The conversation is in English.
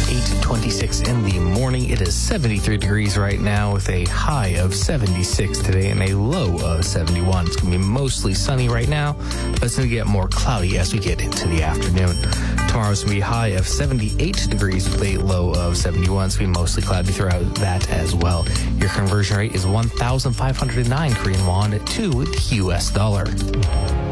8:26 in the morning. It is 73 degrees right now with a high of 76 today and a low of 71. It's going to be mostly sunny right now, but it's going to get more cloudy as we get into the afternoon. Tomorrow's going to be a high of 78 degrees with a low of 71. It's going to be mostly cloudy throughout that as well. Your conversion rate is 1,509 Korean won to the US dollar.